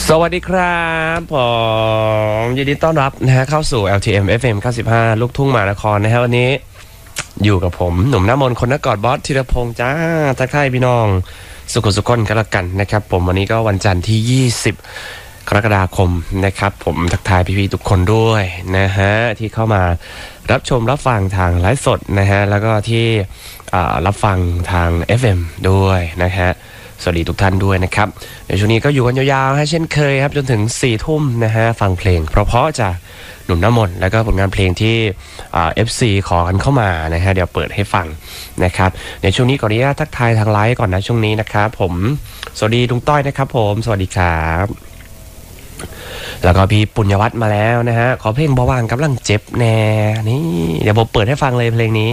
สวัสดีครับผมยินดีต้อนรับนะฮะเข้าสู่ LTM FM 95ลูกทุ่งมหานครนะฮะวันนี้อยู่กับผมหนุ่มน้ำมนต์คนนักกอดบอสธีรพงษ์จ้าทักทายพี่น้องสุขสุขคนกันละกันนะครับผมวันนี้ก็วันจันทร์ที่20กรกฎาคมนะครับผมทักทายพี่ๆทุกคนด้วยนะฮะที่เข้ามารับชมรับฟังทางไลฟ์สดนะฮะแล้วก็ที่รับฟังทาง FM ด้วยนะฮะสวัสดีทุกท่านด้วยนะครับในช่วงนี้ก็อยู่กันยาวๆให้เช่นเคยครับจนถึง4 ทุ่มนะฮะฟังเพลงเพราะๆจากหนุ่มน้ำมนต์แล้วก็ผลงานเพลงที่FC ขอกันเข้ามานะฮะเดี๋ยวเปิดให้ฟังนะครับในช่วงนี้ก่อนนี้ทักทายทางไลฟ์ก่อนนะช่วงนี้นะครับผมสวัสดีลุงต้อยนะครับผมสวัสดีครับแล้วก็พี่ปุญญวัฒน์มาแล้วนะฮะขอเพลงเบาๆกำลังเจ็บแน่นี่เดี๋ยวผมเปิดให้ฟังเลยเพลงนี้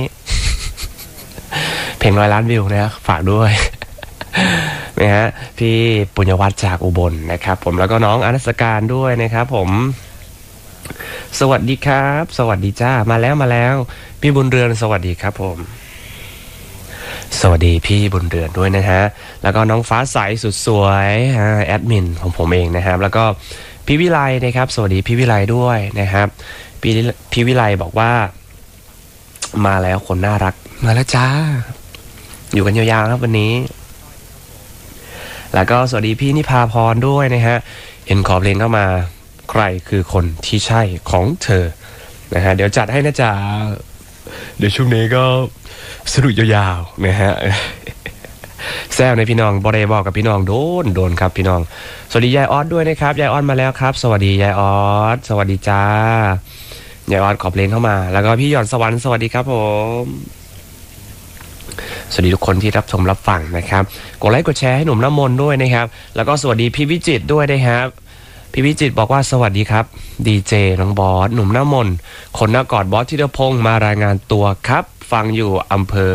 เพลง100 ล้านวิวนะฝากด้วยนะฮะพี่ปุญญวัฒน์จากอุบลนะครับผมแล้วก็น้องอนัสการด้วยนะครับผมสวัสดีครับสวัสดีจ้ามาแล้วพี่บุญเรือนสวัสดีครับผมสวัสดีพี่บุญเรือนด้วยนะฮะแล้วก็น้องฟ้าใสสุดสวยแอดมินของผมเองนะครับแล้วก็พี่วิไลนะครับสวัสดีพี่วิไลด้วยนะครับพี่วิไลบอกว่ามาแล้วคนน่ารักมาแล้วจ้าอยู่กันยาวๆครับวันนี้แล้วก็สวัสดีพี่นิพาพรด้วยนะฮะเห็นขอเพลงเข้ามาใครคือคนที่ใช่ของเธอนะฮะเดี๋ยวจัดให้นะจ๊ะเดี๋ยวช่วงนี้ก็สนุกยาวๆนะฮะแซวในพี่น้องบอได้บอกกับพี่น้องโดนครับพี่น้องสวัสดียายออสด้วยนะครับยายออสมาแล้วครับสวัสดียายออสสวัสดีจ้ายายออสขอเพลงเข้ามาแล้วก็พี่หยอดสวรรค์สวัสดีครับผมสวัสดีทุกคนที่รับชมรับฟังนะครับกดไลค์กดแชร์ให้หนุ่มน้ำมนต์ด้วยนะครับแล้วก็สวัสดีพี่วิจิตรด้วยนะครับพี่วิจิตรบอกว่าสวัสดีครับดีเจน้องบอสหนุ่มน้ำมนต์คนนักกอดบอสธีรพงษ์มารายงานตัวครับฟังอยู่อำเภอ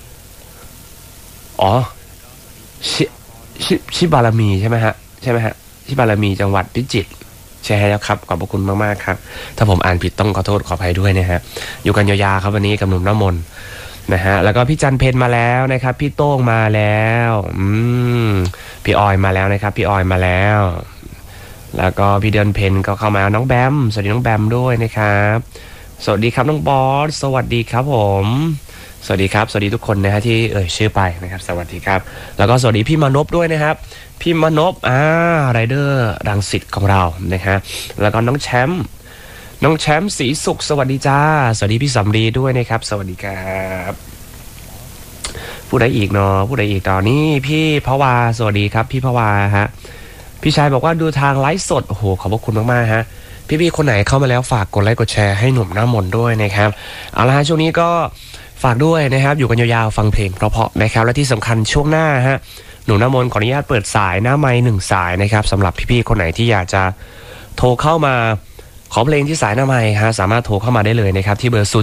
ชิบารมีใช่ไหมฮะชิบารมีจังหวัดพิจิตรใช่แล้วครับขอบพระคุณมากๆครับถ้าผมอ่านผิดต้องขอโทษขออภัยด้วยนะฮะอยู่กันยาวๆครับวันนี้กับหนุ่มน้ำมนต์นะฮะแล้วก็พี่จันเพนมาแล้วนะครับพี่โต้งมาแล้วพี่ออยมาแล้วนะครับพี่ออยมาแล้วแล้วก็พี่เดือนเพนก็เข้ามาน้องแบมสวัสดีน้องแบมด้วยนะครับสวัสดีครับน้องบอสสวัสดีครับผมสวัสดีครับสวัสดีทุกคนนะฮะที่ชื่อไปนะครับสวัสดีครับแล้วก็สวัสดีพี่มนพด้วยนะครับพี่มนพไรเดอร์รังสิตของเรานะฮะแล้วก็น้องแชมป์ศรีสุขสวัสดีจ้าสวัสดีพี่สำลีด้วยนะครับสวัสดีครับผู้ใดอีกเนาะผู้ใดอีกต่อนี่พี่พวาสวัสดีครับพี่พวาฮะพี่ชายบอกว่าดูทางไลฟ์สดโอ้โหขอบพระคุณมากๆฮะพี่ๆคนไหนเข้ามาแล้วฝากกดไลค์กดแชร์ให้หนุ่มน้ำมนต์ด้วยนะครับเอาละฮะช่วงนี้ก็ฝากด้วยนะครับอยู่กันยาวๆฟังเพลงเพราะๆนะครับและที่สำคัญช่วงหน้าฮะหนุ่มน้ำมนต์ขออนุญาตเปิดสายหน้าไมค์1 สายนะครับสำหรับพี่ๆคนไหนที่อยากจะโทรเข้ามาขอเพลงที่สายหน้าไมค์ฮะสามารถโทรเข้ามาได้เลยนะครับที่เบอร์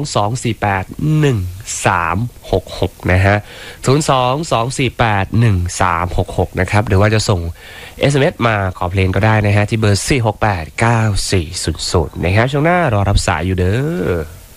02-248-1366นะฮะ02-248-1366นะครับหรือว่าจะส่ง SMS มาขอเพลงก็ได้นะฮะที่เบอร์468-9400นะครับช่วงหน้ารอรับสายอยู่เด้อ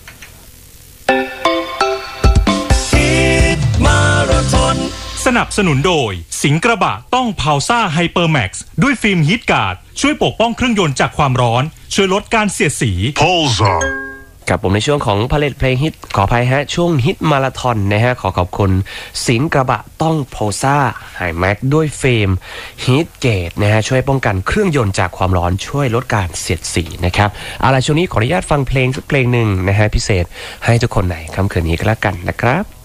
สนับสนุนโดยสิงห์กระบะต้องพาวซ่าไฮเปอร์แม็กซ์ด้วยฟิล์มฮีทการ์ดช่วยปกป้องเครื่องยนต์จากความร้อนช่วยลดการเสียดสีกับผมในช่วงของผลิตเพลงฮิตขออภัยฮะช่วงฮิตมาราธอนนะฮะขอขอบคุณสิงห์กระบะต้องพาวซ่าไฮแม็กด้วยฟิล์มฮีทเกตนะฮะช่วยป้องกันเครื่องยนต์จากความร้อนช่วยลดการเสียดสีนะครับเอาล่ะช่วงนี้ขออนุญาตฟังเพลงสักเพลงหนึ่งนะฮะพิเศษให้ทุกคนในค่ำคืนนี้ก็แล้วกันนะครับ